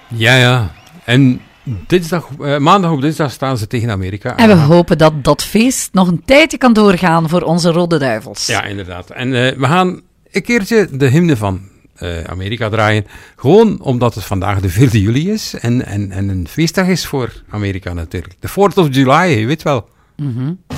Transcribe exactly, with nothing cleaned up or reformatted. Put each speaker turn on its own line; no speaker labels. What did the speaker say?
Ja, ja. En dinsdag, uh, maandag op dinsdag staan ze tegen Amerika.
En we hopen dat dat feest nog een tijdje kan doorgaan voor onze Rode Duivels.
Ja, inderdaad. En uh, we gaan een keertje de hymne van uh, Amerika draaien. Gewoon omdat het vandaag de vierde juli is. En, en, en een feestdag is voor Amerika natuurlijk. De fourth of July, je weet wel.
Mm-hmm.